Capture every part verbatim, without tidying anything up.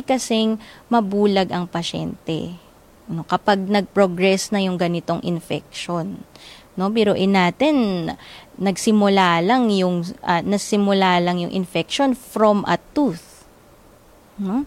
kasing mabulag ang pasyente. No, kapag nag-progress na yung ganitong infection. No, biruin natin, nagsimula lang yung uh, nasimula lang yung infection from a tooth. No?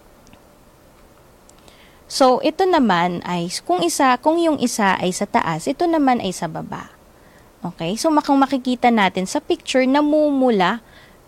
So, ito naman ay kung isa, kung yung isa ay sa taas, ito naman ay sa baba. Okay? So, kung makikita natin sa picture, namumula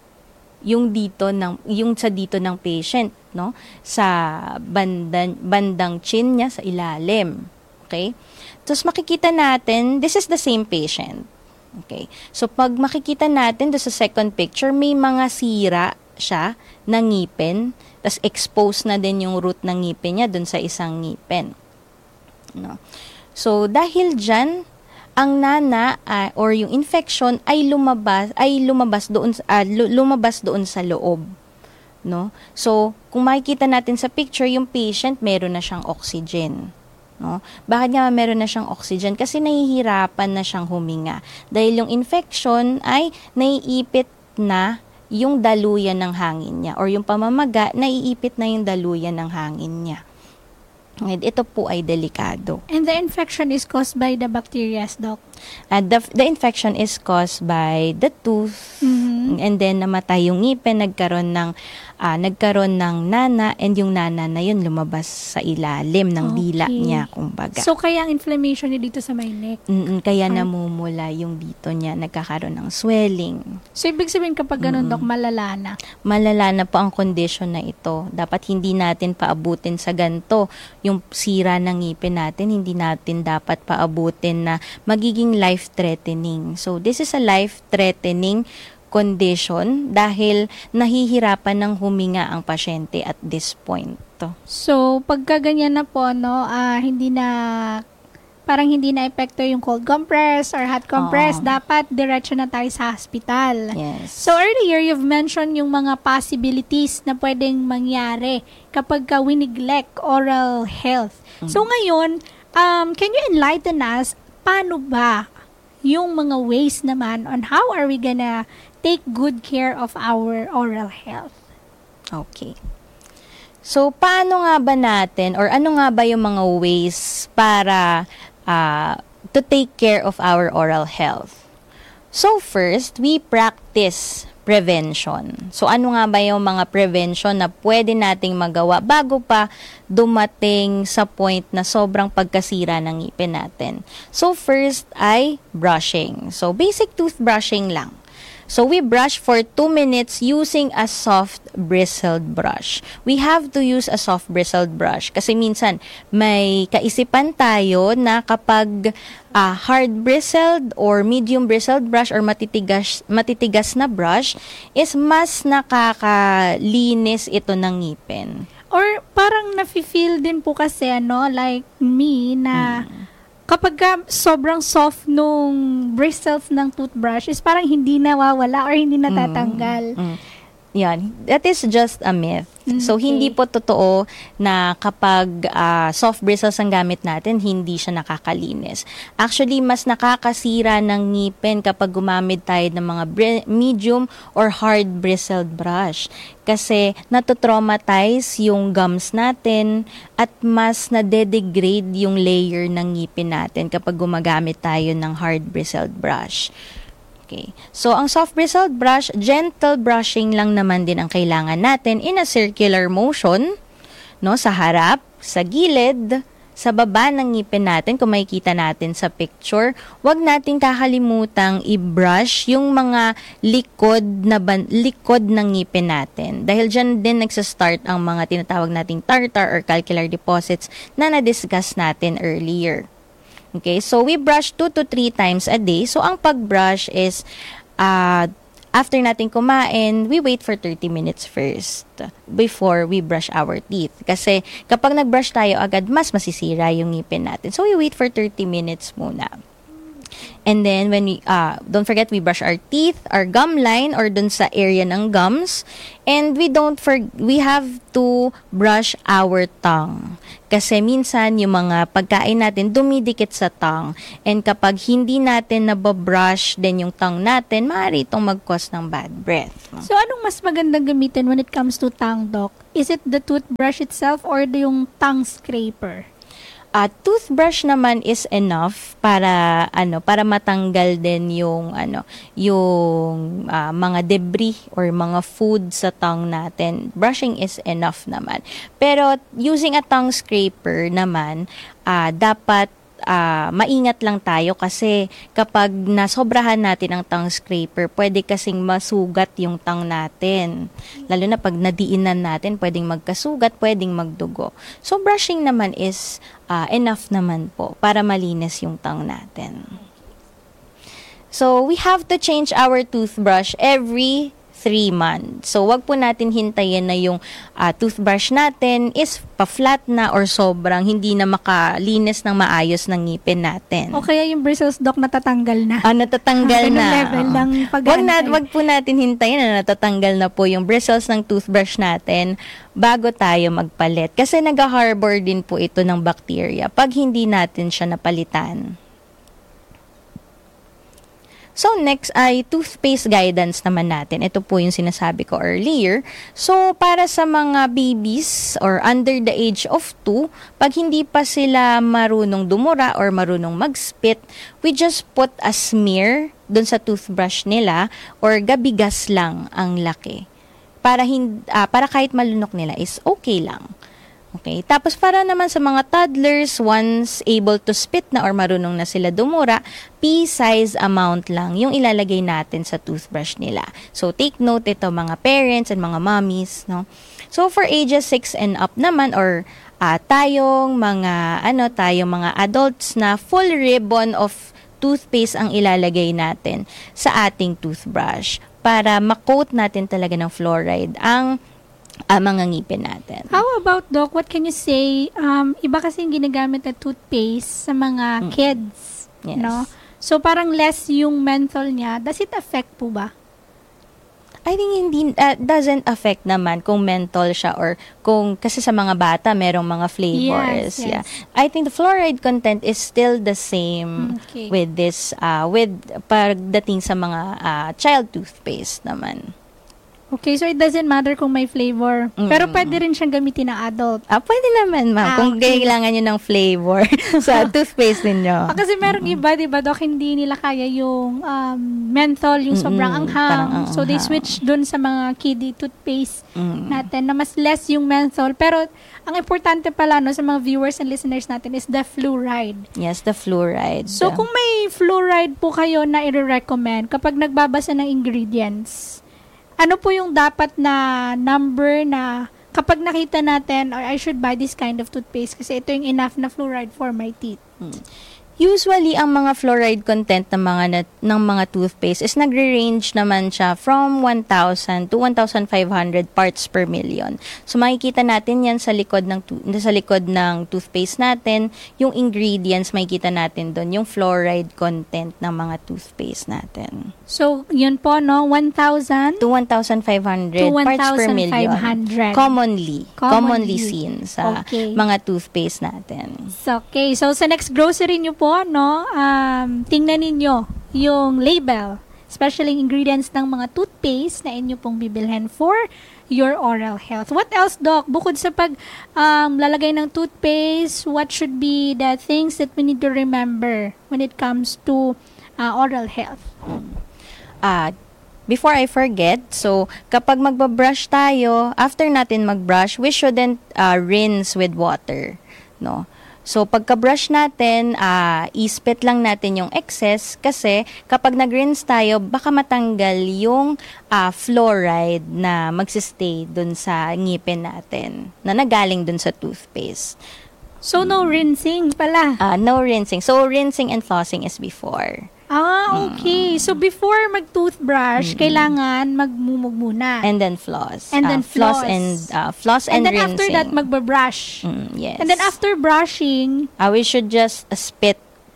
yung dito ng yung sa dito ng patient, no? Sa bandang bandang chin niya sa ilalim. Okay? Tapos makikita natin, this is the same patient. Okay? So, pag makikita natin do sa second picture, may mga sira siya ng ngipin. Tapos expose na din yung root ng ngipin niya dun sa isang ngipin. No? So, dahil dyan, ang nana uh, or yung infection ay lumabas ay lumabas doon uh, lumabas doon sa loob. No? So, kung makikita natin sa picture, yung patient meron na siyang oxygen. No? Bakit nga meron na siyang oxygen? Kasi nahihirapan na siyang huminga. Dahil yung infection ay naiipit na yung daluyan ng hangin niya or yung pamamaga, naiipit na yung daluyan ng hangin niya. And ito po ay delikado. And the infection is caused by the bacteria, Doc? Uh, the, the infection is caused by the tooth, mm-hmm. and then namatay yung ngipin, nagkaroon ng uh, nagkaroon ng nana, and yung nana na yun lumabas sa ilalim ng okay. dila niya, kumbaga. So, kaya ang inflammation niya dito sa may neck? Mm-mm, kaya okay. namumula yung dito niya, nagkakaroon ng swelling. So, ibig sabihin kapag ganun, Doc, malala na? Malala na po ang condition na ito. Dapat hindi natin paabutin sa ganito. Yung sira ng ngipin natin, hindi natin dapat paabutin na magiging life-threatening. So, this is a life-threatening condition dahil nahihirapan ng huminga ang pasyente at this point. So, pagka ganyan na po, no, uh, hindi na, parang hindi na epekto yung cold compress or hot compress, oh. dapat diretso na tayo sa hospital. Yes. So, earlier, you've mentioned yung mga possibilities na pwedeng mangyari kapag ka we neglect oral health. Mm-hmm. So, ngayon, um, can you enlighten us, paano ba yung mga ways naman on how are we gonna take good care of our oral health? Okay. So, paano nga ba natin or ano nga ba yung mga ways para uh, to take care of our oral health? So, first, we practice prevention. So, ano nga ba yung mga prevention na pwede nating magawa bago pa dumating sa point na sobrang pagkasira ng ngipin natin? So, first ay brushing. So, basic toothbrushing lang. So, we brush for two minutes using a soft bristled brush. We have to use a soft bristled brush kasi minsan may kaisipan tayo na kapag uh, hard bristled or medium bristled brush or matitigas, matitigas na brush is mas nakakalinis ito ng ngipin. Or parang nafe-feel din po kasi ano, like me na hmm. kapag ka sobrang soft nung bristles ng toothbrush is parang hindi nawawala or hindi natatanggal. Mm, mm. Yan. That is just a myth. Mm, so, okay. hindi po totoo na kapag uh, soft bristles ang gamit natin, hindi siya nakakalinis. Actually, mas nakakasira ng ngipin kapag gumamit tayo ng mga br- medium or hard bristled brush. Kasi natotraumatize yung gums natin at mas na-degrade yung layer ng ngipin natin kapag gumagamit tayo ng hard bristled brush. Okay. So, ang soft bristled brush, gentle brushing lang naman din ang kailangan natin in a circular motion, no, sa harap, sa gilid, sa baba ng ngipin natin. Kung makikita natin sa picture, wag nating kakalimutang i-brush yung mga likod na ban- likod ng ngipin natin. Dahil dyan din nagsa-start ang mga tinatawag nating tartar or calcular deposits na na-discuss natin earlier. Okay, so we brush two to three times a day. So, ang pag-brush is, uh, after natin kumain, we wait for thirty minutes first before we brush our teeth. Kasi kapag nag-brush tayo agad, mas masisira yung ngipin natin. So, we wait for thirty minutes muna. And then, when we, uh, don't forget, we brush our teeth, our gum line, or dun sa area ng gums. And we don't for, we have to brush our tongue. Kasi minsan, yung mga pagkain natin, dumidikit sa tongue. And kapag hindi natin nababrush din yung tongue natin, maaari itong mag-cause ng bad breath. So, anong mas magandang gamitin when it comes to tongue, Doc? Is it the toothbrush itself or the yung tongue scraper? Uh, toothbrush naman is enough para ano para matanggal din yung ano yung uh, mga debris or mga food sa tongue natin. Brushing is enough naman. Pero using a tongue scraper naman, uh, dapat Uh, maingat lang tayo kasi kapag nasobrahan natin ang tongue scraper, pwede kasing masugat yung tongue natin. Lalo na pag nadiinan natin, pwedeng magkasugat, pwedeng magdugo. So, brushing naman is uh, enough naman po para malinis yung tongue natin. So, we have to change our toothbrush every three months. So, wag po natin hintayin na yung uh, toothbrush natin is pa-flat na or sobrang hindi na makalinis ng maayos ng ngipin natin. O kaya yung bristles, Doc, natatanggal na. Ah, natatanggal na. level oh. ng pag wag, na, wag po natin hintayin na natatanggal na po yung bristles ng toothbrush natin bago tayo magpalit. Kasi nag-harbor din po ito ng bacteria pag hindi natin siya napalitan. So, next ay toothpaste guidance naman natin. Ito po yung sinasabi ko earlier. So, para sa mga babies or under the age of two, pag hindi pa sila marunong dumura or marunong mag-spit, we just put a smear dun sa toothbrush nila or gabigas lang ang laki. Para, hin- uh, para kahit malunok nila is okay lang. Okay. Tapos para naman sa mga toddlers, once able to spit na or marunong na sila dumura, pea-size amount lang yung ilalagay natin sa toothbrush nila. So take note ito mga parents and mga mommies, no. So for ages six and up naman or uh, tayong mga ano, tayong mga adults na full ribbon of toothpaste ang ilalagay natin sa ating toothbrush para ma-coat natin talaga ng fluoride ang Uh, mga ngipin natin. How about, Doc, what can you say? Um, iba kasi yung ginagamit na toothpaste sa mga mm. kids. Yes. No? So, parang less yung menthol niya. Does it affect po ba? I think hindi, uh, doesn't affect naman kung menthol siya or kung, kasi sa mga bata, merong mga flavors. Yes, yes. Yeah. I think the fluoride content is still the same okay. with this, uh, with pagdating sa mga uh, child toothpaste naman. Okay, so it doesn't matter kung may flavor. Mm. Pero pwede rin siyang gamitin ng adult. Ah, pwede naman, ma'am. Ah, kung okay. kailangan nyo ng flavor sa toothpaste ninyo. Ah, kasi merong mm-hmm. iba, di ba, Doc, hindi nila kaya yung um, menthol, yung mm-hmm. sobrang anghang. Ang so, they switch dun sa mga kiddie toothpaste mm-hmm. natin na mas less yung menthol. Pero, ang importante pala no, sa mga viewers and listeners natin is the fluoride. Yes, the fluoride. So, kung may fluoride po kayo na i-recommend kapag nagbabasa ng ingredients, ano po yung dapat na number na kapag nakita natin, or I should buy this kind of toothpaste kasi ito yung enough na fluoride for my teeth? Hmm. Usually, ang mga fluoride content ng mga nat- ng mga toothpaste is nagre-range naman siya from one thousand to one thousand five hundred parts per million. So, makikita natin yan sa likod ng, tu- sa likod ng toothpaste natin. Yung ingredients, makikita natin doon, yung fluoride content ng mga toothpaste natin. So, yun po, no? one thousand? To one thousand five hundred parts per million. Commonly. Commonly, commonly seen sa okay. mga toothpaste natin. So, okay. So, sa next grocery nyo po, no, um, tingnan ninyo yung label, especially ingredients ng mga toothpaste na inyo pong bibilhin for your oral health. What else, Doc? Bukod sa pag um, lalagay ng toothpaste, what should be the things that we need to remember when it comes to uh, oral health? Ah, uh, before I forget, so kapag magbabrush tayo, after natin magbrush, we shouldn't uh, rinse with water, no? So, pagka-brush natin, uh, ispit lang natin yung excess kasi kapag nag-rinse tayo, baka matanggal yung uh, fluoride na magsistay dun sa ngipin natin na nagaling dun sa toothpaste. So, no rinsing pala? Uh, no rinsing. So, rinsing and flossing is before. Ah, okay. Mm. So, before mag-toothbrush, mm-hmm. kailangan magmumog muna. And then floss. And then uh, floss. floss. and uh, floss and, and then rinsing. after that, magbabrush. Mm, yes. And then after brushing, uh, we should just uh, spit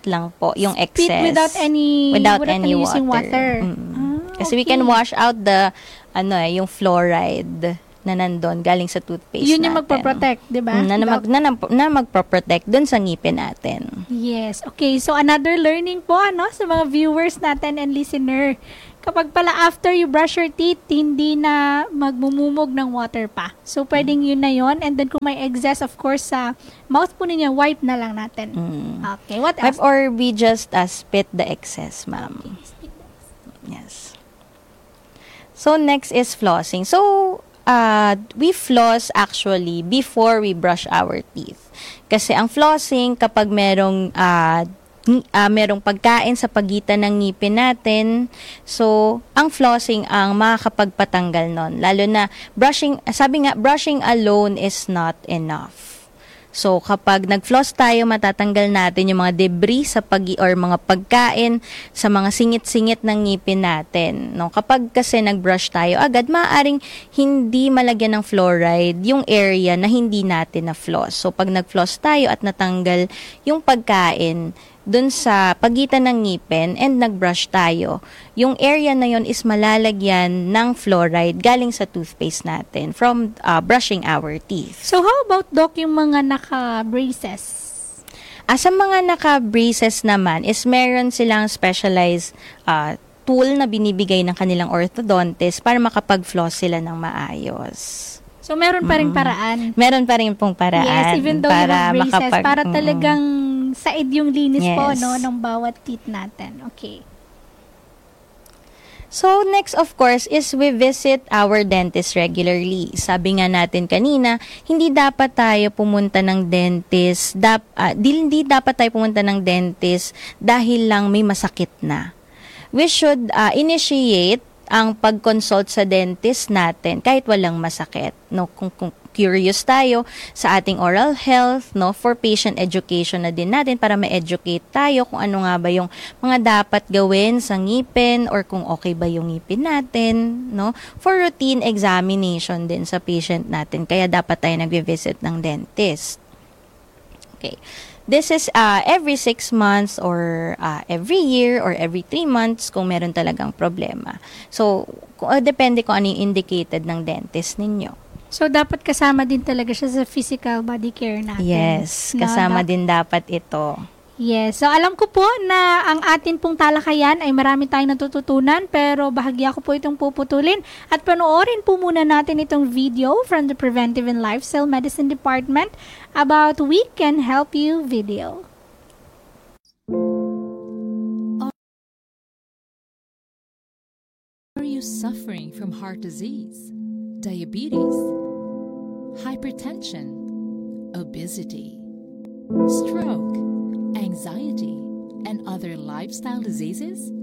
lang po yung Spit excess. without any without, without any any using water. water. Mm. Ah, Kasi we okay. can wash out the, ano eh, yung fluoride na nandun galing sa toothpaste Yun natin. yung magpaprotect, di ba? Mm, na, na, mag, na, na, na magpaprotect dun sa ngipin natin. Yes. Okay. So, another learning po, ano, sa mga viewers natin and listener. Kapag pala after you brush your teeth, hindi na magmumumog ng water pa. So, pwedeng yun na yun. And then, kung may excess, of course, sa mouth po ninyo, wipe na lang natin. Mm. Okay. What Wipe else? or we just uh, spit the excess, ma'am. Yes. So, next is flossing. So, uh, we floss actually before we brush our teeth. Kasi ang flossing, kapag merong, uh, uh, merong pagkain sa pagitan ng ngipin natin, so, ang flossing ang makakapagpatanggal nun. Lalo na, brushing, sabi nga, brushing alone is not enough. So, kapag nag-floss tayo, matatanggal natin yung mga debris sa pag or mga pagkain sa mga singit-singit ng ngipin natin. No? Kapag kasi nag-brush tayo, agad maaaring hindi malagyan ng fluoride yung area na hindi natin na-floss. So, pag nag-floss tayo at natanggal yung pagkain dun sa pagitan ng ngipin and nag-brush tayo, yung area na yon is malalagyan ng fluoride galing sa toothpaste natin from uh, brushing our teeth. So, how about, Doc, yung mga naka-braces? Ah, sa mga naka-braces naman is meron silang specialized uh, tool na binibigay ng kanilang orthodontist para makapag-floss sila ng maayos. So, meron pa rin paraan. Meron pa rin pong paraan. Yes, even though para you have braces, makapag- para Mm-mm. talagang said yung linis po, Yes. no, ng bawat teeth natin. Okay. So, next of course is we visit our dentist regularly. Sabi nga natin kanina, hindi dapat tayo pumunta ng dentist, dap, uh, hindi dapat tayo pumunta ng dentist dahil lang may masakit na. We should uh, initiate ang pag-consult sa dentist natin kahit walang masakit. No, kung, kung curious tayo sa ating oral health, no, for patient education na din natin para ma-educate tayo kung ano nga ba yung mga dapat gawin sa ngipin or kung okay ba yung ngipin natin, no, for routine examination din sa patient natin. Kaya dapat tayo nagvi-visit ng dentist. Okay. This is uh, every six months or uh, every year or every three months kung meron talagang problema. So, kung, uh, depende kung ano yung indicated ng dentist ninyo. So, dapat kasama din talaga siya sa physical body care natin. Yes, No, kasama Doc? din dapat ito. Yes. So, alam ko po na ang atin pong talakayan ay marami tayong natututunan, pero bahagya ko po itong puputulin at panoorin po muna natin itong video from the Preventive and Lifestyle Medicine Department about We Can Help You video. Are you suffering from heart disease, diabetes, hypertension, obesity, stroke, anxiety, and other lifestyle diseases?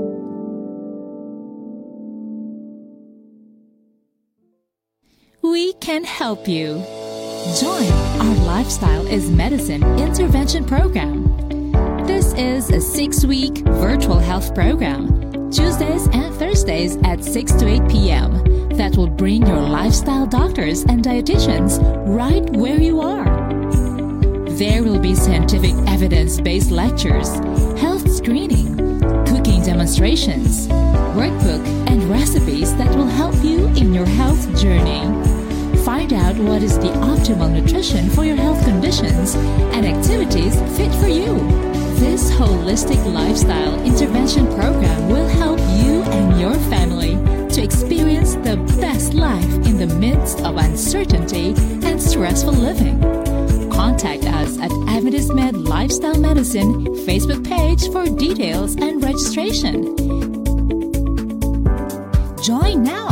We can help you. Join our Lifestyle is Medicine intervention program. This is a six-week virtual health program, Tuesdays and Thursdays at six to eight p.m. that will bring your lifestyle doctors and dietitians right where you are. There will be scientific evidence-based lectures, health screening, cooking demonstrations, workbook, and recipes that will help you in your health journey. Find out what is the optimal nutrition for your health conditions and activities fit for you. This holistic lifestyle intervention program will help you and your family to experience the best life in the midst of uncertainty and stressful living. Contact us at Adventist Med Lifestyle Medicine Facebook page for details and registration. Join now